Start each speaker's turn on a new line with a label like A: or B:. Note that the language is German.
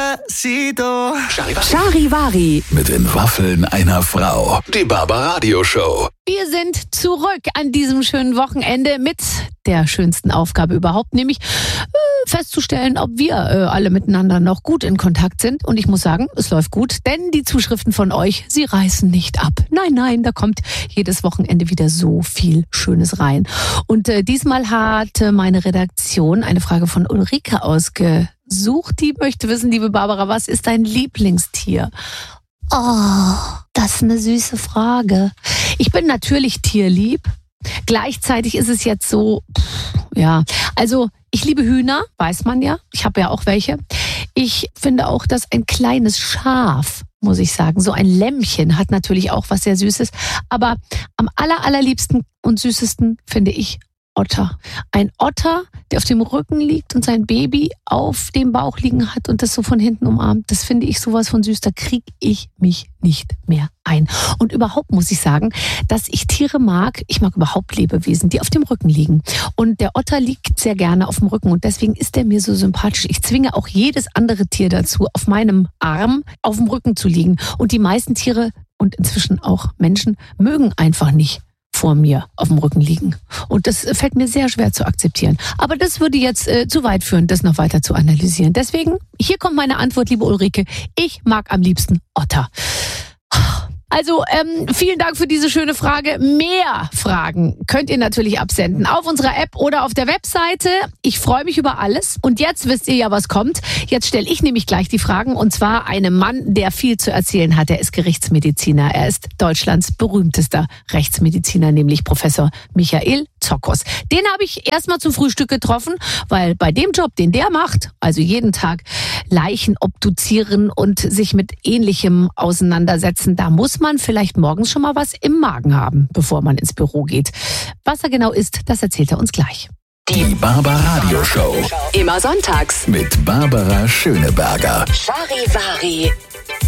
A: Despacito.
B: Charivari.
C: Mit den Waffeln einer Frau. Die Barbaradio Show.
B: Wir sind zurück an diesem schönen Wochenende mit der schönsten Aufgabe überhaupt, nämlich festzustellen, ob wir alle miteinander noch gut in Kontakt sind. Und ich muss sagen, es läuft gut, denn die Zuschriften von euch, sie reißen nicht ab. Nein, da kommt jedes Wochenende wieder so viel Schönes rein. Und diesmal hat meine Redaktion eine Frage von Ulrike ausgesucht. Die möchte wissen, liebe Barbara, was ist dein Lieblingstier? Oh, das ist eine süße Frage. Ich bin natürlich tierlieb. Gleichzeitig ist es jetzt so, also ich liebe Hühner, weiß man ja. Ich habe ja auch welche. Ich finde auch, dass ein kleines Schaf, muss ich sagen, so ein Lämmchen hat natürlich auch was sehr Süßes. Aber am allerliebsten und süßesten finde ich Otter. Ein Otter, der auf dem Rücken liegt und sein Baby auf dem Bauch liegen hat und das so von hinten umarmt. Das finde ich sowas von süß. Da kriege ich mich nicht mehr ein. Und überhaupt muss ich sagen, dass ich Tiere mag. Ich mag überhaupt Lebewesen, die auf dem Rücken liegen. Und der Otter liegt sehr gerne auf dem Rücken und deswegen ist er mir so sympathisch. Ich zwinge auch jedes andere Tier dazu, auf meinem Arm auf dem Rücken zu liegen. Und die meisten Tiere und inzwischen auch Menschen mögen einfach nicht vor mir auf dem Rücken liegen. Und das fällt mir sehr schwer zu akzeptieren. Aber das würde jetzt zu weit führen, das noch weiter zu analysieren. Deswegen, hier kommt meine Antwort, liebe Ulrike. Ich mag am liebsten Otter. Also, vielen Dank für diese schöne Frage. Mehr Fragen könnt ihr natürlich absenden auf unserer App oder auf der Webseite. Ich freue mich über alles. Und jetzt wisst ihr ja, was kommt. Jetzt stelle ich nämlich gleich die Fragen. Und zwar einem Mann, der viel zu erzählen hat. Er ist Gerichtsmediziner. Er ist Deutschlands berühmtester Rechtsmediziner, nämlich Professor Michael Zokos. Den habe ich erstmal zum Frühstück getroffen, weil bei dem Job, den der macht, also jeden Tag Leichen obduzieren und sich mit Ähnlichem auseinandersetzen, da muss man vielleicht morgens schon mal was im Magen haben, bevor man ins Büro geht. Was er genau ist, das erzählt er uns gleich.
C: Die Barbaradio Show.
D: Immer sonntags
C: Mit Barbara Schöneberger.
D: Charivari.